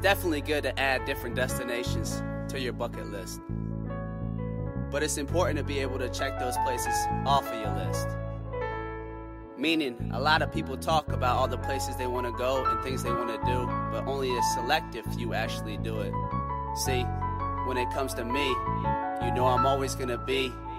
definitely good to add different destinations to your bucket list. But it's important to be able to check those places off of your list. Meaning, a lot of people talk about all the places they want to go and things they want to do, but only a selective few actually do it. See, when it comes to me, you know I'm always going to be